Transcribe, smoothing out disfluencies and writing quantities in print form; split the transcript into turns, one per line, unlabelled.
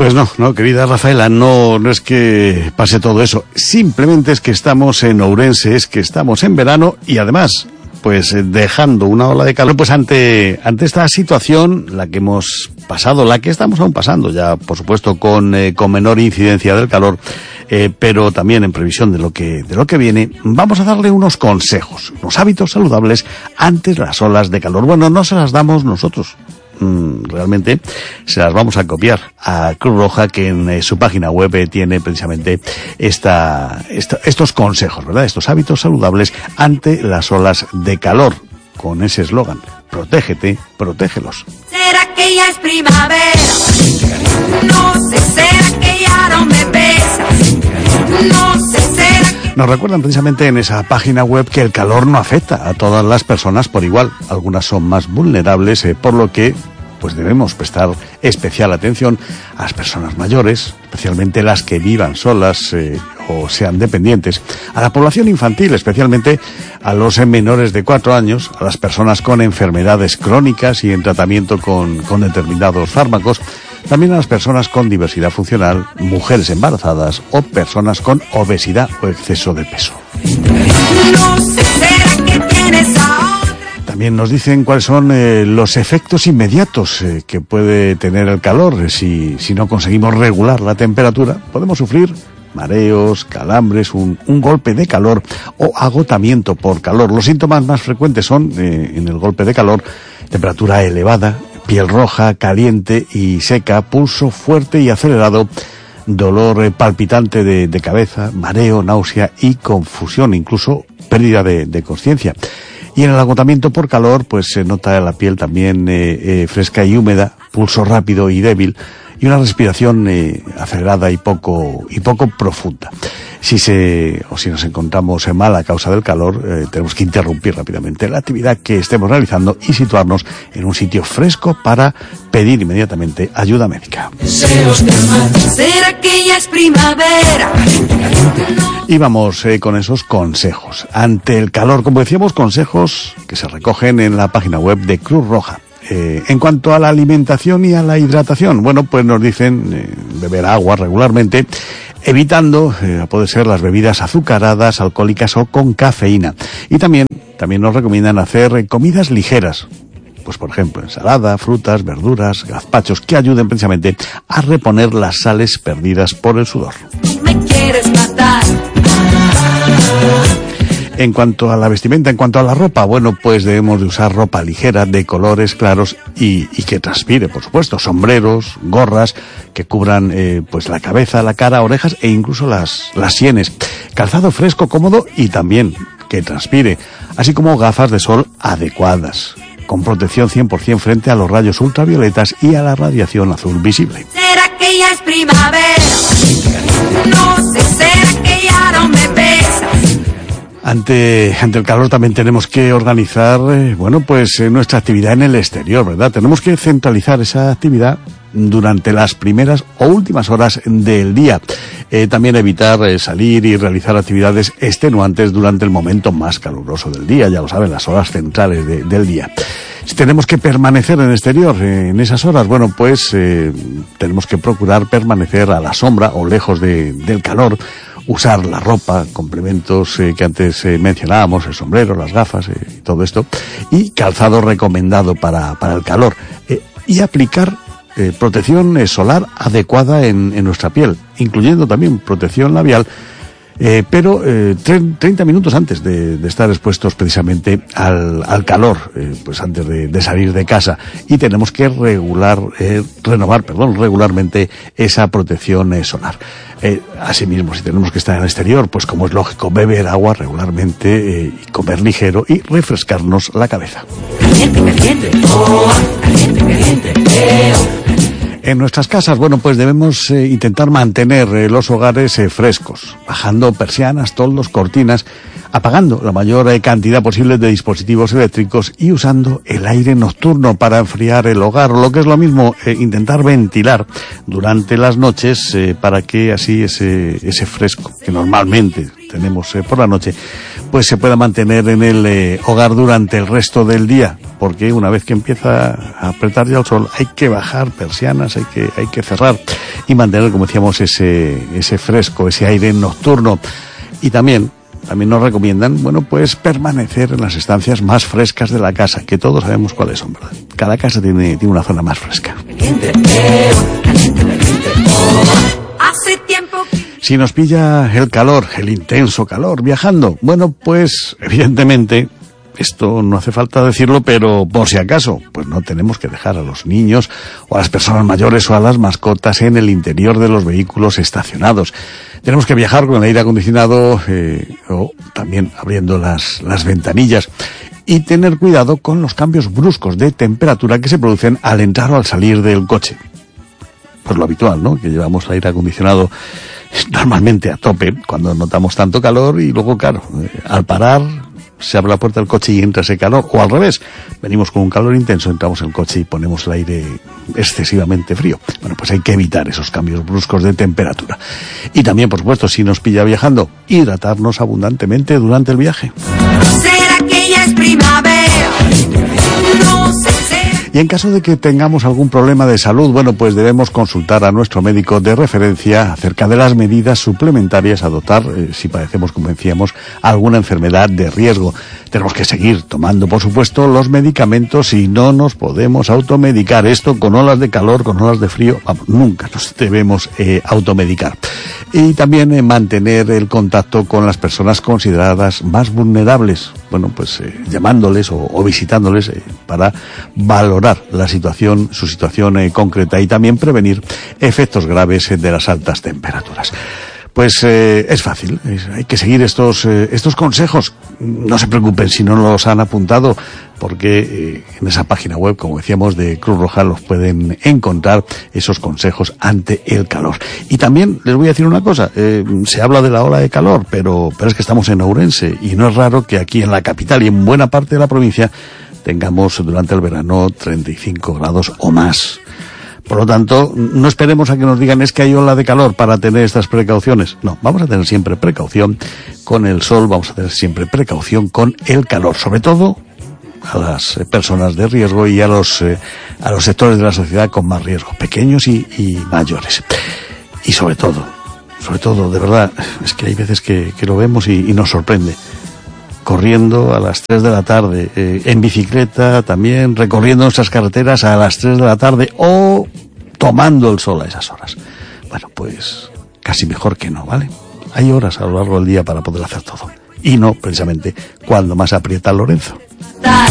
Pues no, querida Rafaela, no es que pase todo eso. Simplemente es que estamos en Ourense, es que estamos en verano y además, pues dejando una ola de calor, pues ante esta situación, la que hemos pasado, la que estamos aún pasando, ya por supuesto con menor incidencia del calor, pero también en previsión de lo que viene, vamos a darle unos consejos, unos hábitos saludables ante las olas de calor. Bueno, no se las damos nosotros. Realmente se las vamos a copiar a Cruz Roja, que en su página web tiene precisamente estos consejos, ¿verdad? Estos hábitos saludables ante las olas de calor, con ese eslogan: protégete, protégelos.
¿Será que ya es primavera? No sé, ¿será que ya no me besas? No sé, ¿será que...
Nos recuerdan precisamente en esa página web que el calor no afecta a todas las personas por igual. Algunas son más vulnerables, por lo que pues debemos prestar especial atención a las personas mayores, especialmente las que vivan solas o sean dependientes, a la población infantil, especialmente a los menores de 4 años, a las personas con enfermedades crónicas y en tratamiento con determinados fármacos, también a las personas con diversidad funcional, mujeres embarazadas o personas con obesidad o exceso de peso.
No sé, ¿será que tienes ahora?
También nos dicen cuáles son los efectos inmediatos que puede tener el calor. Si no conseguimos regular la temperatura, podemos sufrir mareos, calambres, un golpe de calor o agotamiento por calor. Los síntomas más frecuentes son, en el golpe de calor, temperatura elevada, piel roja, caliente y seca, pulso fuerte y acelerado, dolor palpitante de cabeza, mareo, náusea y confusión, incluso pérdida de conciencia. Y en el agotamiento por calor, pues se nota la piel también fresca y húmeda, pulso rápido y débil, y una respiración acelerada y poco profunda. Si nos encontramos mal a causa del calor, tenemos que interrumpir rápidamente la actividad que estemos realizando y situarnos en un sitio fresco para pedir inmediatamente ayuda médica.
¿Será que ya es primavera?
Y vamos con esos consejos. Ante el calor, como decíamos, consejos que se recogen en la página web de Cruz Roja. En cuanto a la alimentación y a la hidratación, bueno, pues nos dicen beber agua regularmente, evitando, puede ser las bebidas azucaradas, alcohólicas o con cafeína. Y también nos recomiendan hacer comidas ligeras. Pues por ejemplo, ensalada, frutas, verduras, gazpachos, que ayuden precisamente a reponer las sales perdidas por el sudor.
Me quieres matar.
En cuanto a la vestimenta, en cuanto a la ropa, bueno, pues debemos de usar ropa ligera, de colores claros y que transpire, por supuesto. Sombreros, gorras que cubran pues la cabeza, la cara, orejas e incluso las sienes. Calzado fresco, cómodo y también que transpire, así como gafas de sol adecuadas, con protección 100% frente a los rayos ultravioletas y a la radiación azul visible.
¿Será que ya es primavera? No sé, ¿será que ya no me besas?
Ante el calor también tenemos que organizar, nuestra actividad en el exterior, ¿verdad? Tenemos que centralizar esa actividad durante las primeras o últimas horas del día. También evitar salir y realizar actividades extenuantes durante el momento más caluroso del día, ya lo saben, las horas centrales del día. Si tenemos que permanecer en el exterior en esas horas, tenemos que procurar permanecer a la sombra o lejos del calor, usar la ropa, complementos que antes mencionábamos, el sombrero, las gafas y todo esto, y calzado recomendado para el calor, y aplicar protección solar adecuada en nuestra piel, incluyendo también protección labial, pero 30 minutos antes de estar expuestos precisamente al calor, pues antes de salir de casa, y tenemos que renovar regularmente esa protección solar. Asimismo, si tenemos que estar en el exterior, pues como es lógico, beber agua regularmente, y comer ligero y refrescarnos la cabeza.
Caliente, caliente, oh, caliente, caliente,
En nuestras casas, debemos intentar mantener los hogares frescos, bajando persianas, toldos, cortinas, apagando la mayor cantidad posible de dispositivos eléctricos y usando el aire nocturno para enfriar el hogar, o lo que es lo mismo, intentar ventilar durante las noches para que así ese fresco que normalmente tenemos por la noche, pues se pueda mantener en el hogar durante el resto del día, porque una vez que empieza a apretar ya el sol hay que bajar persianas, hay que cerrar y mantener, como decíamos, ese fresco, ese aire nocturno. Y también nos recomiendan, bueno, pues permanecer en las estancias más frescas de la casa, que todos sabemos cuáles son, ¿verdad? Cada casa tiene una zona más fresca.
Hace tiempo que...
Si nos pilla el calor, el intenso calor, viajando, bueno, pues evidentemente, esto no hace falta decirlo, pero por si acaso, pues no tenemos que dejar a los niños o a las personas mayores o a las mascotas en el interior de los vehículos estacionados. Tenemos que viajar con el aire acondicionado o también abriendo las ventanillas y tener cuidado con los cambios bruscos de temperatura que se producen al entrar o al salir del coche. Pues lo habitual, ¿no? Que llevamos el aire acondicionado normalmente a tope cuando notamos tanto calor y luego, claro, al parar se abre la puerta del coche y entra ese calor, o al revés, venimos con un calor intenso, entramos en el coche y ponemos el aire excesivamente frío. Bueno, pues hay que evitar esos cambios bruscos de temperatura. Y también, por supuesto, si nos pilla viajando, hidratarnos abundantemente durante el viaje.
¿Será que ya es primavera? No sé.
Y en caso de que tengamos algún problema de salud, bueno, pues debemos consultar a nuestro médico de referencia acerca de las medidas suplementarias a adoptar si padecemos, como decíamos, alguna enfermedad de riesgo. Tenemos que seguir tomando, por supuesto, los medicamentos y no nos podemos automedicar. Esto con olas de calor, con olas de frío, vamos, nunca nos debemos automedicar. Y también mantener el contacto con las personas consideradas más vulnerables. Bueno, pues llamándoles o visitándoles para valorar su situación concreta y también prevenir efectos graves de las altas temperaturas. Pues es fácil, hay que seguir estos consejos. No se preocupen si no los han apuntado, porque en esa página web, como decíamos, de Cruz Roja, los pueden encontrar esos consejos ante el calor. Y también les voy a decir una cosa, se habla de la ola de calor, pero es que estamos en Ourense y no es raro que aquí en la capital y en buena parte de la provincia tengamos durante el verano 35 grados o más. Por lo tanto, no esperemos a que nos digan es que hay ola de calor para tener estas precauciones. No, vamos a tener siempre precaución con el sol, vamos a tener siempre precaución con el calor, sobre todo a las personas de riesgo y a los sectores de la sociedad con más riesgo, pequeños y mayores. Y sobre todo, de verdad, es que hay veces que lo vemos y nos sorprende. Corriendo a las 3 de la tarde, en bicicleta también, recorriendo nuestras carreteras a las 3 de la tarde o tomando el sol a esas horas. Bueno, pues casi mejor que no, ¿vale? Hay horas a lo largo del día para poder hacer todo. Y no, precisamente, cuando más aprieta Lorenzo.